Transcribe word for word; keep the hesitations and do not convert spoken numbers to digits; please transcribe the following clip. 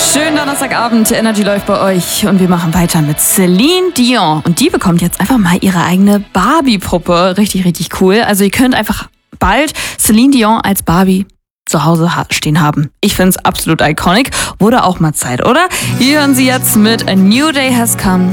Schönen Donnerstagabend, Energy läuft bei euch und wir machen weiter mit Celine Dion. Und die bekommt jetzt einfach mal ihre eigene Barbie-Puppe. Richtig, richtig cool. Also ihr könnt einfach bald Celine Dion als Barbie zu Hause stehen haben. Ich finde es absolut iconic. Wurde auch mal Zeit, oder? Wir hören sie jetzt mit A New Day Has Come.